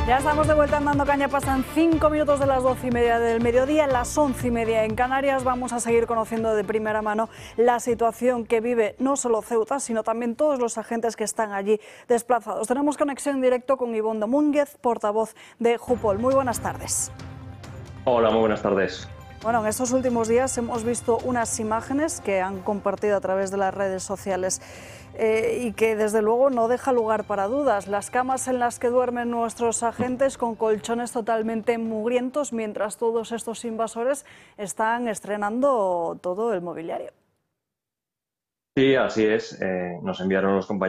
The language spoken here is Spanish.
Ya estamos de vuelta en Dando Caña, pasan 5 minutos de las 12:30 del mediodía, las 11:30 en Canarias. Vamos a seguir conociendo de primera mano la situación que vive no solo Ceuta, sino también todos los agentes que están allí desplazados. Tenemos conexión en directo con Ivonne Domúnguez, portavoz de Jupol. Muy buenas tardes. Hola, muy buenas tardes. Bueno, en estos últimos días hemos visto unas imágenes que han compartido a través de las redes sociales y que desde luego no deja lugar para dudas. Las camas en las que duermen nuestros agentes con colchones totalmente mugrientos, mientras todos estos invasores están estrenando todo el mobiliario. Sí, así es. Nos enviaron los compañeros